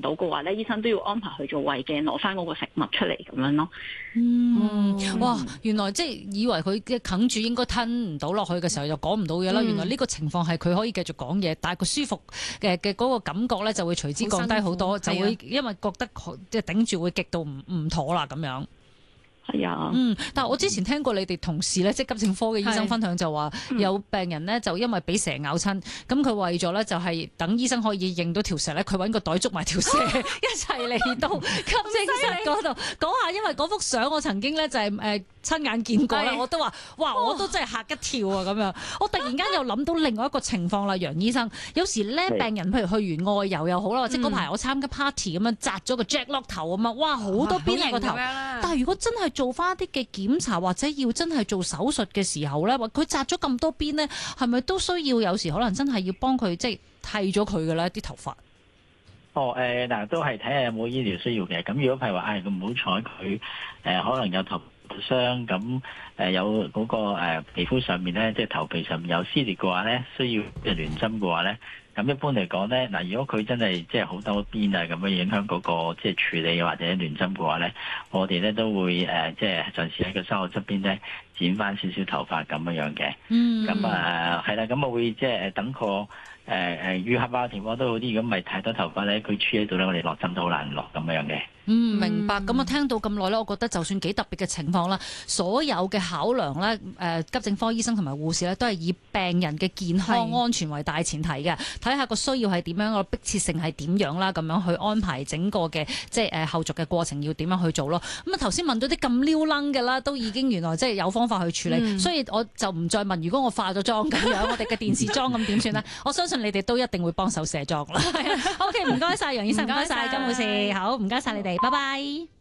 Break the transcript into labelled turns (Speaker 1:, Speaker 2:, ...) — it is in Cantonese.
Speaker 1: 到嘅話咧，醫生都要安排去做胃鏡攞翻嗰個食物出嚟咁樣咯。
Speaker 2: 哇！原來即係以為佢嘅啃住應該吞唔到落去嘅時候，又講唔到嘢啦。原來呢個情況係佢可以繼續講嘢，但係佢舒服嘅嗰個感覺咧就會隨之降低好多，就會因為覺得即係頂住會極度唔妥啦咁樣。
Speaker 1: 係啊，
Speaker 2: 但係我之前聽過你哋同事咧，即係急症科嘅醫生分享就話，有病人咧就因為俾蛇咬親，咁佢為咗咧就係等醫生可以認到條蛇咧，佢揾個袋捉埋條蛇一齊嚟到急症室嗰度講下，因為嗰幅相我曾經咧就係親眼見過啦，我都話哇，我都真係嚇一跳啊咁樣。我突然間又諗到另外一個情況啦，楊醫生，有時咧病人譬如去完外遊又好啦，或者嗰排我參加 party 咁樣紮咗個 jacklock 頭咁啊，哇好多邊喺個頭，但係如果真係做翻啲嘅檢查或者要真係做手術嘅時候咧，佢紮咗咁多邊咧，係咪都需要有時可能真係要幫佢即係剃咗佢嘅咧啲頭髮？
Speaker 3: 嗱都係睇下有冇醫療需要嘅。咁如果譬如話佢唔好彩佢可能有頭傷咁有嗰個皮膚上面咧，即係頭皮上面有撕裂嘅話咧，需要聯針嘅話咧，咁一般嚟講咧，嗱如果佢真係即係好多邊啊咁樣影響嗰個即係處理或者聯針嘅話咧，我哋咧都會即係暫時喺個傷口側邊咧剪翻少少頭髮咁樣嘅。咁係啦，咁我會即係等個愈合啊情況都好啲，咁咪太多頭髮咧，佢黐喺度咧，我哋落針都好難落咁樣嘅。
Speaker 2: 明白。咁我聽到咁耐咧，我覺得就算幾特別嘅情況啦，所有嘅考量咧，急症科醫生同埋護士咧，都係以病人嘅健康安全為大前提嘅，睇下個需要係點樣，個迫切性係點樣啦，咁樣去安排整個嘅即係後續嘅過程要點樣去做咯。咁啊頭先問到啲咁撩楞嘅啦，都已經原來即係有方法去處理，所以我就唔再問，如果我化咗妝咁樣，我哋嘅電視妝咁點算呢？我相信你哋都一定會幫手卸妝啦。OK， 唔該晒楊醫生，唔該晒金護士，好唔該晒你哋。拜拜。